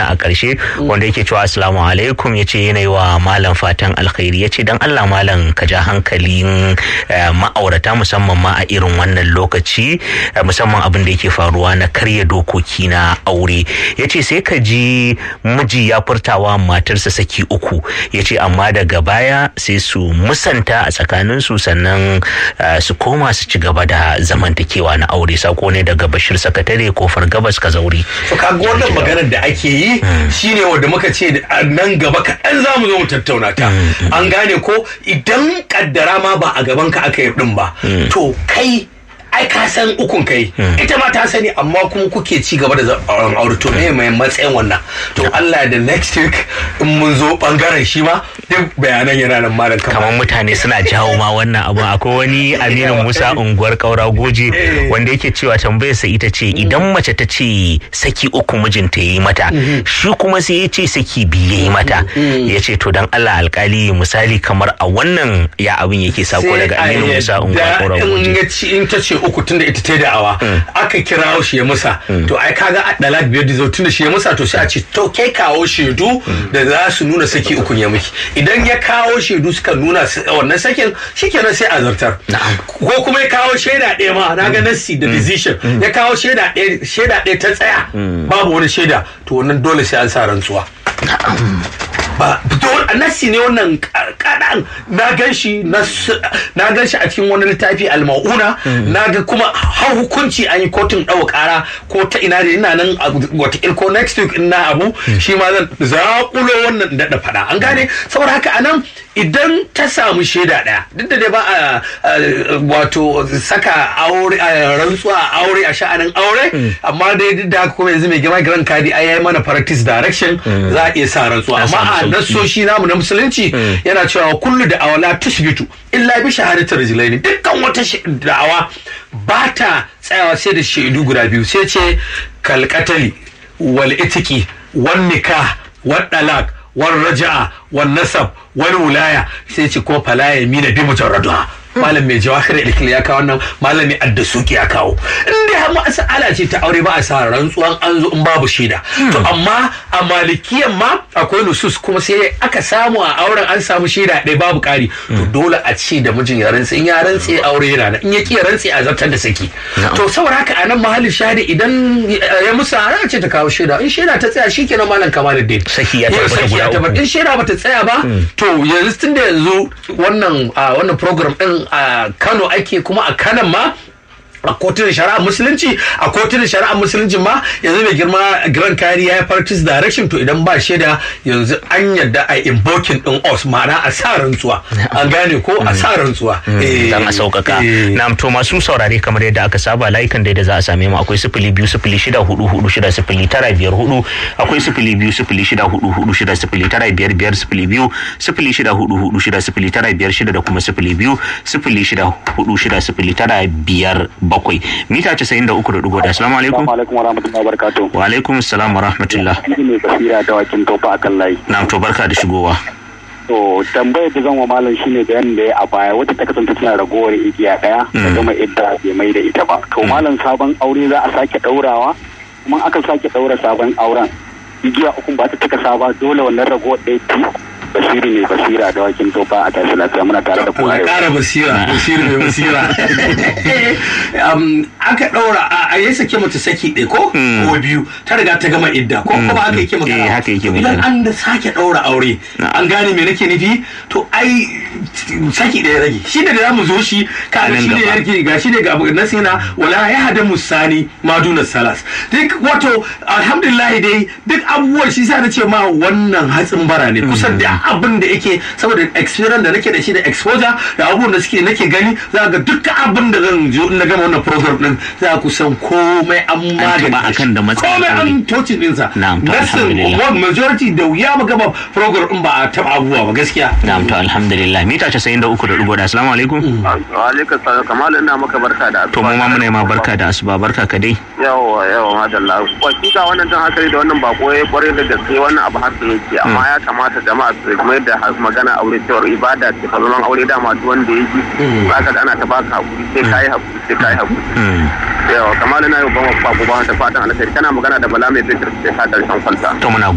a ƙarshe wanda yake cewa assalamu alaikum, yace yanayi wa malam fatan alkhairi, yace dan Allah malam ka ja hankalin ma'aurata musamman ma a irin wannan lokaci, musamman abin da yake faruwa na karya dokoki na aure. Yace sai ka ji miji ya furtawa matarsa saki uku, yace amma daga baya sai su musanta a tsakanin su sannan su koma su ci gaba da zamantakewa na aure. Sako ne daga Bashir Sakatare Kofar Gabas Kazauri. To kaga wannan maganar da ake yi shine wanda muka ce nan gaba kaɗan za mu zo mu tattauna ta. An gane ko idan kaddara ma ba a gaban ka aka yi din ba, to kai ai ka san ukun kai, ita ma ta sani, amma kuma kuke ci gaba da aure. To me mai matsayin wannan? To Allah da next week in mun zo bangaren shi ma duk bayanan yana nan malam. Kamar mutane suna jawo ma wannan abu. Akwai wani Aminu Musa unguwar Kaura Goje wanda yake cewa tambayarsa ita ce idan mace ta ce saki uku mijinta yayi mata, shi kuma sai ya ce saki biyu yayi mata, ya ce to dan Allah alkali misali kamar a wannan ya abin yake. Sako daga Aminu Musa unguwar Kaura Goje. In ta ce uku tunda ita ta da'awa aka kirawo shi ya musa, to ai kaga a dalak biyar da tunda shi ya musa, to sai a ce to kai kawo shaidu da za su nuna saki ukun ya miki. Idan ya kawo shaidu suka nuna wannan sakin, shikenan sai a zartar. Ko kuma ya kawo shaida ɗaya ma, na ga nassi da decision ya kawo shaida ɗaya ta tsaya babu wani shaida, to wannan dole sai an sa rantsuwa. Ba nassi ne wannan kadan, na gan shi a cikin wani littafi almauna, na ga kuma har hukunci an yi kotun ɗaukar ƙara ko ta ina da ina nan wata ko next week in na abu shi ma zan zaƙulo wannan da faɗa. An gane, saboda haka anan idan ta samu shaida ɗaya, duk da dai ba a wato saka aure a rantsuwa a aure a sha'anin aure, amma dai duk da haka kuma yanzu mai girma giran kadi ai yayi mana practice direction za a iya sa rantsuwa. Amma a nasoshi namu na musulunci yana cewa kullu da awala tushbitu illa bi shahadatir rijlaini, dukkan wata da'awa ba ta tsayawa sai da shaidu guda biyu, sai ce kalqatali wal itiki wan nikah wad dalaq wal raja'a wan nasab wal wilaya, sai ce ko fala yamina bi mujarraduha. Malam mai jawahir ilkil ya kawo wannan, malami addasuki ya kawo. In dai har mas'ala ce ta aure ba a sa rantsuwan an zo in babu shaida. To amma a malikiyan ma akwai nusus, kuma sai aka samu a auren an samu shaida ɗaya babu ƙari, to dole a ce da mijin ya rantse. In ya rantse aure yana nan, in ya ki rantse a zartar da saki. To saboda haka a nan mahallin shahidi idan ya musa ana ce ta kawo shaida. In shaida ta tsaya shikenan malam Kamaluddin saki ya tabbata guda uku. In shaida bata tsaya ba, to yanzu tunda yanzu wannan program din a Kano ake, kuma a Kanan ma a kotun shari'a musulunci, a kotun shari'a musulunci ma yanzu mai girma Grand Kari ya yi practice direction, to idan ba shaida yanzu an yadda a invoking din os, ma'ana a sa rantsuwa. An gane ko a sa rantsuwa dan a sauƙaƙa. Na'am, to masu saurare kamar yadda aka saba layukan da za a same mu akwai 0206446954, akwai 0206446955, 0206446956 da kuma 0206446955. Mita 93.1. Assalamu alaikum. Wa alaikum wa rahmatullahi wa barakatuh. Wa alaikum assalam wa rahmatullah. Ne basira da wakin tofa akan layi. Na'am, to barka da shigowa. To tambayar da zan wa malam shine bayanin da ya a baya, wata ta kasance tana ragowar igiya daya da kuma idda bai mai da ita ba. To malam sabon aure za a sake daurawa, kuma aka sake daura sabon auren igiya uku ba ta taka saba, dole wannan ragowar ɗaya Basiru ne basira da wakin tofa a tashi lafiya, muna tare da kuma ƙara basira mai basira. Aka ɗaura a yi sake mata saki ɗaya ko biyu, ta riga ta gama idda ko kuma aka yi magana. Haka yake magana. Idan an da sake ɗaura aure, an gane me nake nufi, to ai saki ɗaya rage. Shi da za mu zo shi, ka shi ne yarki ga shi ne ga nasina wala ya hada musani maduna salas. Duk wato alhamdulillah dai duk abubuwan shi sa na ce ma wannan hatsin bara ne kusan da abin da yake, saboda experience da nake da shi da exposure da abubuwan da suke nake gani, za ga duk abin da zan zo na gama wannan program din za ku san komai an magana akan da matsayin komai an tocin dinsa. Nasin majority da wuya mu gama program din ba a taba abubuwa ba gaskiya. Na'am, to alhamdulillah. Mita 93.1. Assalamu alaikum. Wa alaikum salam. Kamalu ina maka barka da asuba. To mu ma muna ma barka da asuba, barka ka dai. Yawa madalla. Hakika wannan jan hankali da wannan bako ya kware da gaske, wannan abu haka yake, amma ya kamata jama'a kuma yadda magana aure cewar ibada ce, kalman aure dama duk wanda ya ji zaka ga ana ta baka hakuri, sai kai hakuri. Yawa kamar na yau ban wa ba da fatan alheri, kana magana da Bala mai fikir sai ka karshen kwalta. To muna